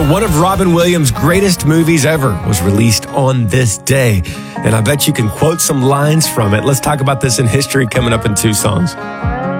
one of Robin Williams' greatest movies ever was released on this day. And I bet you can quote some lines from it. Let's talk about this in history coming up in two songs.